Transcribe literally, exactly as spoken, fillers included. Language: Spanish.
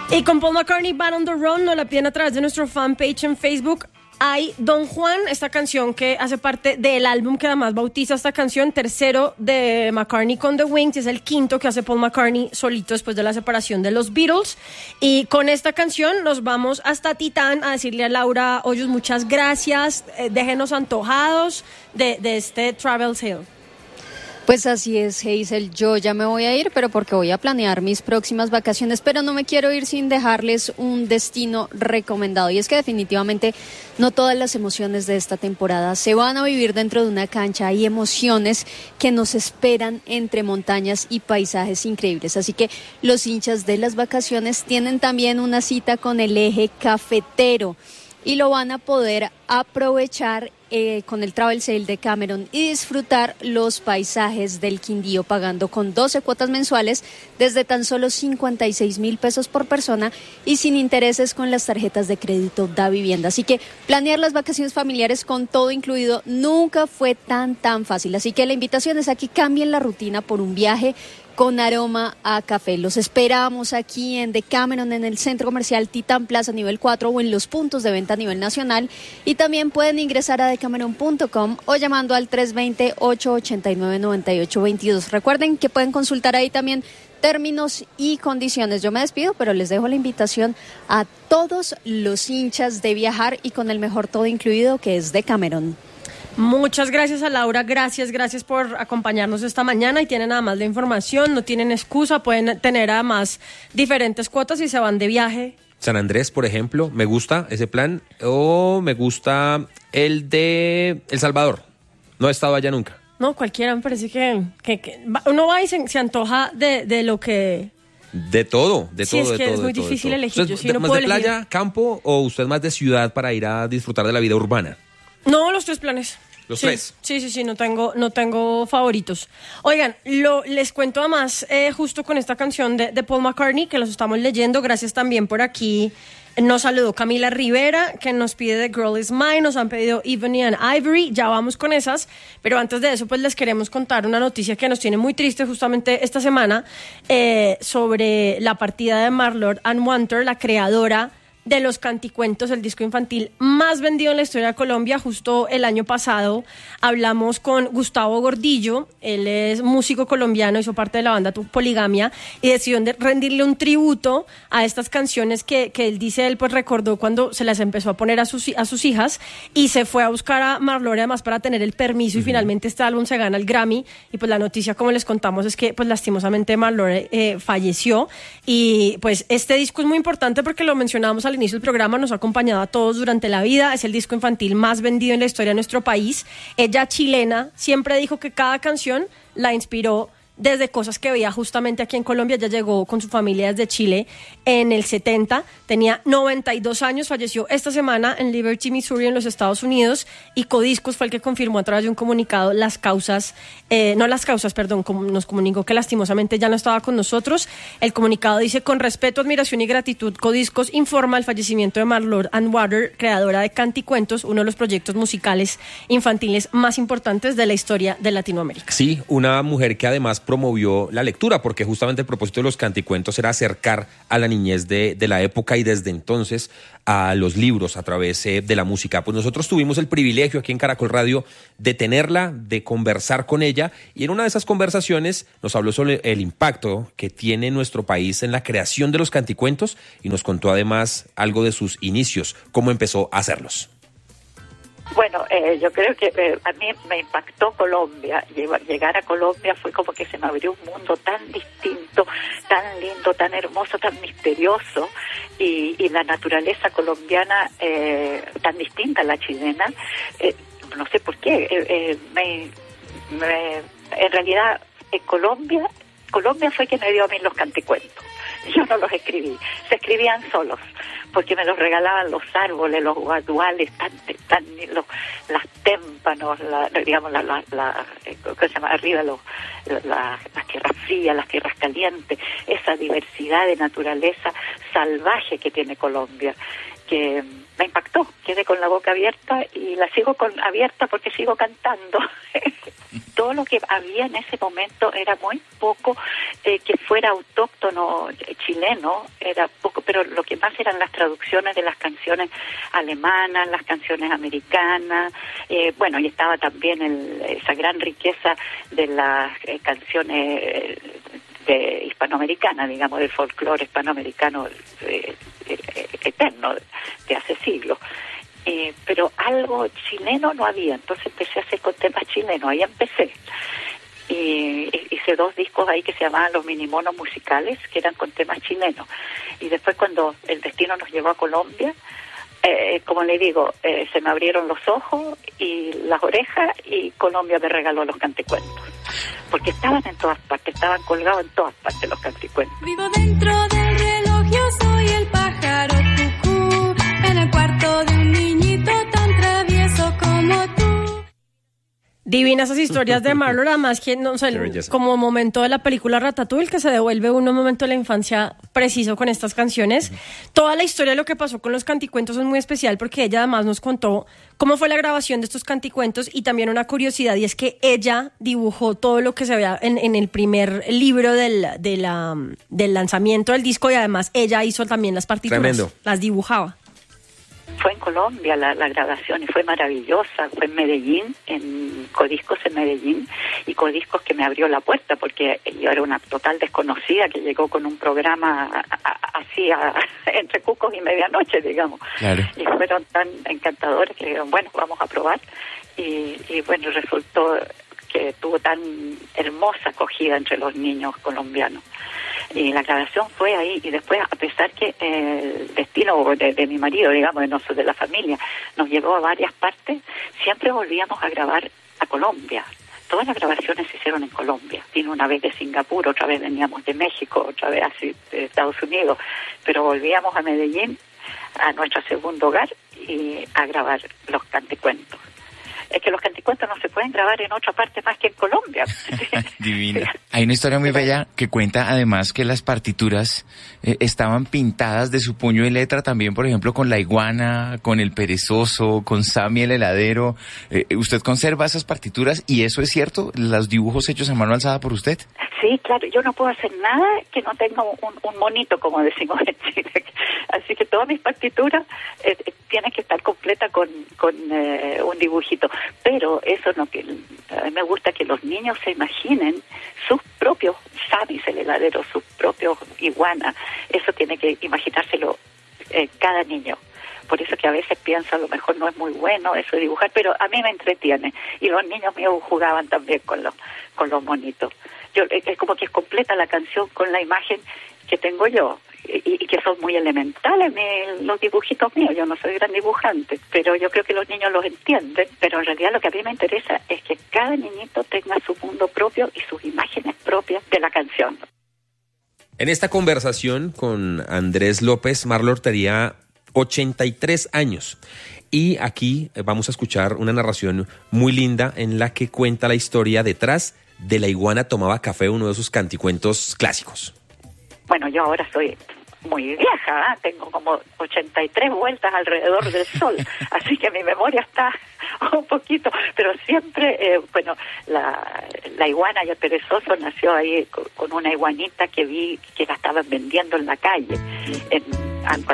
Y con Paul McCartney, Band on the Run, nos la piden a través de nuestro fanpage en Facebook. Hay Don Juan, esta canción que hace parte del álbum que además bautiza esta canción, tercero de McCartney con The Wings, es el quinto que hace Paul McCartney solito después de la separación de los Beatles. Y con esta canción nos vamos hasta Titán a decirle a Laura Hoyos muchas gracias, eh, déjenos antojados de, de este Travel Sale. Pues así es, Hazel, yo ya me voy a ir, pero porque voy a planear mis próximas vacaciones, pero no me quiero ir sin dejarles un destino recomendado, y es que definitivamente no todas las emociones de esta temporada se van a vivir dentro de una cancha. Hay emociones que nos esperan entre montañas y paisajes increíbles, así que los hinchas de las vacaciones tienen también una cita con el eje cafetero y lo van a poder aprovechar Eh, con el Travel Sale de Cameron y disfrutar los paisajes del Quindío pagando con doce cuotas mensuales desde tan solo cincuenta y seis mil pesos por persona y sin intereses con las tarjetas de crédito Da Vivienda. Así que planear las vacaciones familiares con todo incluido nunca fue tan tan fácil. Así que la invitación es a que cambien la rutina por un viaje con aroma a café. Los esperamos aquí en Decameron, en el Centro Comercial Titán Plaza nivel cuatro o en los puntos de venta a nivel nacional, y también pueden ingresar a decameron punto com o llamando al tres dos cero, ocho ocho nueve, nueve ocho dos dos. Recuerden que pueden consultar ahí también términos y condiciones. Yo me despido, pero les dejo la invitación a todos los hinchas de viajar y con el mejor todo incluido que es Decameron. Muchas gracias a Laura, gracias, gracias por acompañarnos esta mañana, y tienen además la información, no tienen excusa, pueden tener además diferentes cuotas y se van de viaje. San Andrés, por ejemplo, me gusta ese plan, o me gusta el de El Salvador, no he estado allá nunca. No, cualquiera, me parece que, que, que uno va y se, se antoja de, de lo que... De todo, de sí, todo, es que de todo. es muy de todo, difícil de todo. elegir. ¿Usted Yo sí de, no más puedo de elegir. playa, campo, o usted más de ciudad para ir a disfrutar de la vida urbana? No, los tres planes. ¿Los sí, tres? Sí, sí, sí, no tengo, no tengo favoritos. Oigan, lo, les cuento además, eh, justo con esta canción de, de Paul McCartney, que los estamos leyendo, gracias también por aquí. Nos saludó Camila Rivera, que nos pide The Girl Is Mine, nos han pedido Ebony and Ivory, ya vamos con esas, pero antes de eso pues les queremos contar una noticia que nos tiene muy triste justamente esta semana, eh, sobre la partida de Marlord and Wanter, la creadora de los canticuentos, el disco infantil más vendido en la historia de Colombia. Justo el año pasado hablamos con Gustavo Gordillo, él es músico colombiano, hizo parte de la banda Poligamia, y decidió rendirle un tributo a estas canciones que, que él dice, él pues recordó cuando se las empezó a poner a sus, a sus hijas, y se fue a buscar a Marlore además para tener el permiso, y uh-huh. finalmente este álbum se gana el Grammy, y pues la noticia, como les contamos, es que pues lastimosamente Marlore eh, falleció, y pues este disco es muy importante porque lo mencionábamos al inicio del programa, nos ha acompañado a todos durante la vida, es el disco infantil más vendido en la historia de nuestro país. Ella, chilena, siempre dijo que cada canción la inspiró desde cosas que veía justamente aquí en Colombia. Ella llegó con su familia desde Chile en el setenta, tenía noventa y dos años, falleció esta semana en Liberty, Missouri, en los Estados Unidos, y Codiscos fue el que confirmó a través de un comunicado las causas, eh, no las causas, perdón, como nos comunicó que lastimosamente ya no estaba con nosotros. El comunicado dice: con respeto, admiración y gratitud, Codiscos informa el fallecimiento de Marlord and Wanter, creadora de Canticuentos, uno de los proyectos musicales infantiles más importantes de la historia de Latinoamérica. Sí, una mujer que además promovió la lectura, porque justamente el propósito de los canticuentos era acercar a la niñez de, de la época, y desde entonces a los libros a través eh, de la música. Pues nosotros tuvimos el privilegio aquí en Caracol Radio de tenerla, de conversar con ella, y en una de esas conversaciones nos habló sobre el impacto que tiene nuestro país en la creación de los canticuentos, y nos contó además algo de sus inicios, cómo empezó a hacerlos. Bueno, eh, yo creo que eh, a mí me impactó Colombia. Llegar a Colombia fue como que se me abrió un mundo tan distinto, tan lindo, tan hermoso, tan misterioso, y, y la naturaleza colombiana eh, tan distinta a la chilena. Eh, no sé por qué. Eh, eh, me, me, en realidad, en Colombia, Colombia fue quien me dio a mí los canticuentos. Yo no los escribí, se escribían solos, porque me los regalaban los árboles, los guaduales, tan, tan, los, las témpanos, la, digamos, la, la, la, ¿cómo se llama? Arriba los, la, las tierras frías, las tierras calientes, esa diversidad de naturaleza salvaje que tiene Colombia. que me impactó, quedé con la boca abierta y la sigo con abierta porque sigo cantando. Todo lo que había en ese momento era muy poco eh, que fuera autóctono eh, chileno, era poco, pero lo que más eran las traducciones de las canciones alemanas, las canciones americanas, eh, bueno, y estaba también el, esa gran riqueza de las eh, canciones eh, de hispanoamericana, digamos, del folclore hispanoamericano eh, eh, eterno, de hace siglos. Eh, pero algo chileno no había, entonces empecé a hacer con temas chilenos, ahí empecé. Y hice dos discos ahí que se llamaban Los Minimonos Musicales, que eran con temas chilenos. Y después cuando el destino nos llevó a Colombia, eh, como le digo, eh, se me abrieron los ojos y las orejas y Colombia me regaló los canticuentos. Porque estaban en todas partes, estaban colgados en todas partes los canticuentos. Vivo dentro del reloj, yo soy el pájaro cucú, en el cuarto de un niñito tan travieso como tú. Divinas esas historias de Marlon, además que no sé, como momento de la película Ratatouille, que se devuelve uno un momento de la infancia preciso con estas canciones. Uh-huh. Toda la historia de lo que pasó con los canticuentos es muy especial porque ella además nos contó cómo fue la grabación de estos canticuentos y también una curiosidad, y es que ella dibujó todo lo que se veía en, en el primer libro del, de la, del lanzamiento del disco, y además ella hizo también las partituras. Tremendo. Las dibujaba. Fue en Colombia la, la grabación y fue maravillosa, fue en Medellín, en Codiscos en Medellín, y Codiscos que me abrió la puerta porque yo era una total desconocida que llegó con un programa a, a, así a, entre cucos y medianoche, digamos. Claro. Y fueron tan encantadores que dijeron, bueno, vamos a probar, y, y bueno, resultó que tuvo tan hermosa acogida entre los niños colombianos. Y la grabación fue ahí, y después, a pesar que el destino de, de mi marido, digamos, de nosotros, de la familia, nos llevó a varias partes, siempre volvíamos a grabar a Colombia. Todas las grabaciones se hicieron en Colombia. Vino una vez de Singapur, otra vez veníamos de México, otra vez así de Estados Unidos, pero volvíamos a Medellín, a nuestro segundo hogar, y a grabar los canticuentos. Es que los canticuentos no se pueden grabar en otra parte más que en Colombia. Divina. Hay una historia muy bella que cuenta además que las partituras eh, estaban pintadas de su puño y letra también, por ejemplo, con la iguana, con el perezoso, con Sammy el heladero. Eh, ¿Usted conserva esas partituras y eso es cierto? ¿Los dibujos hechos a mano alzada por usted? Sí, claro. Yo no puedo hacer nada que no tenga un, un monito, como decimos en Chile. Así que todas mis partituras eh, tienen que estar completas con, con eh, un dibujito. Pero eso no que a mí me gusta que los niños se imaginen sus propios Sammy el heladero, sus propios iguanas. Eso tiene que imaginárselo eh, cada niño. Por eso que a veces pienso a lo mejor no es muy bueno eso de dibujar, pero a mí me entretiene. Y los niños míos jugaban también con los con los monitos. Yo, es como que es completa la canción con la imagen que tengo yo. Y, y que son muy elementales mi, los dibujitos míos. Yo no soy gran dibujante, pero yo creo que los niños los entienden. Pero en realidad lo que a mí me interesa es que cada niñito tenga su mundo propio y sus imágenes propias de la canción. En esta conversación con Andrés López, Marlor tenía ochenta y tres años. Y aquí vamos a escuchar una narración muy linda en la que cuenta la historia detrás de La iguana tomaba café, uno de sus canticuentos clásicos. Bueno, yo ahora soy muy vieja, ¿eh? Tengo como ochenta y tres vueltas alrededor del sol, así que mi memoria está un poquito, pero siempre, eh, bueno, la, la iguana y el perezoso nació ahí con, con una iguanita que vi que la estaban vendiendo en la calle, en, cuando